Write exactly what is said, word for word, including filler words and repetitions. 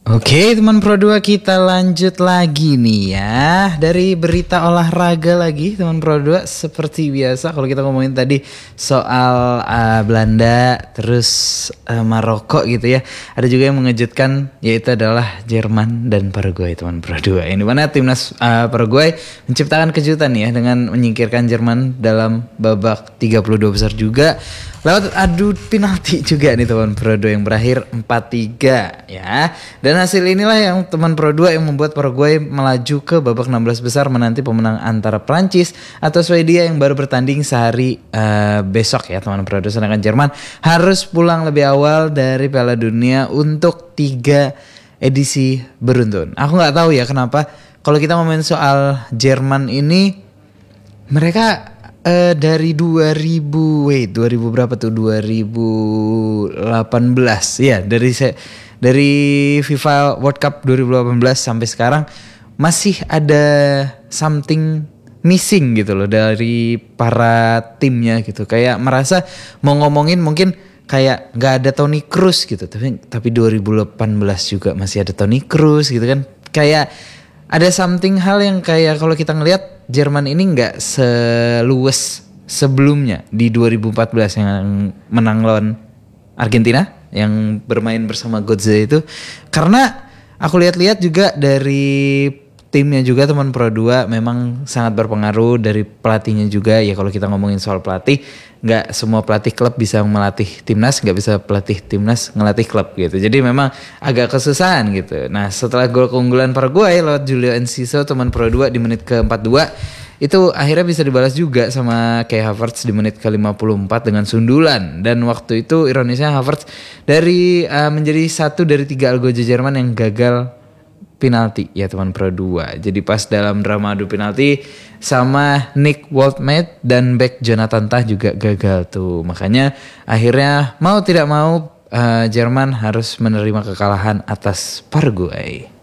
Oke teman Pro dua, kita lanjut lagi nih ya. Dari berita olahraga lagi teman Pro dua. Seperti biasa kalau kita ngomongin tadi soal uh, Belanda terus uh, Maroko gitu ya, ada juga yang mengejutkan, yaitu adalah Jerman dan Paraguay teman Pro dua. Yang dimana timnas uh, Paraguay menciptakan kejutan ya dengan menyingkirkan Jerman dalam babak tiga puluh dua besar juga lewat adu penalti juga nih teman Pro dua yang berakhir empat tiga ya. Dan hasil inilah yang teman Pro dua yang membuat Paraguay melaju ke babak enam belas besar menanti pemenang antara Prancis atau Swedia yang baru bertanding sehari uh, besok ya teman Pro dua. Sedangkan Jerman harus pulang lebih awal dari Piala Dunia untuk tiga edisi beruntun. Aku nggak tahu ya kenapa kalau kita ngomongin soal Jerman ini, mereka Uh, dari dua ribu wait dua ribu berapa tuh dua ribu delapan belas ya, dari dari FIFA World Cup dua ribu delapan belas sampai sekarang masih ada something missing gitu loh dari para timnya gitu. Kayak merasa mau ngomongin mungkin kayak nggak ada Toni Kroos gitu, tapi tapi dua ribu delapan belas juga masih ada Toni Kroos gitu kan. Kayak ada something hal yang kayak kalau kita ngelihat Jerman ini nggak seluas sebelumnya di dua ribu empat belas yang menang lawan Argentina yang bermain bersama Götze itu. Karena aku lihat-lihat juga dari timnya juga teman Pro dua memang sangat berpengaruh, dari pelatihnya juga ya. Kalau kita ngomongin soal pelatih, nggak semua pelatih klub bisa melatih timnas, nggak bisa pelatih timnas ngelatih klub gitu. Jadi memang agak kesusahan gitu. Nah setelah gol keunggulan Paraguay lewat Julio Enciso teman Pro dua di menit ke empat puluh dua, itu akhirnya bisa dibalas juga sama Kai Havertz di menit ke lima puluh empat dengan sundulan. Dan waktu itu ironisnya Havertz dari uh, menjadi satu dari tiga algojo Jerman yang gagal penalti ya teman Pro dua. Jadi pas dalam drama adu penalti sama Nick Wollmade dan back Jonathan Tah juga gagal tuh. Makanya akhirnya mau tidak mau uh, Jerman harus menerima kekalahan atas Paraguay.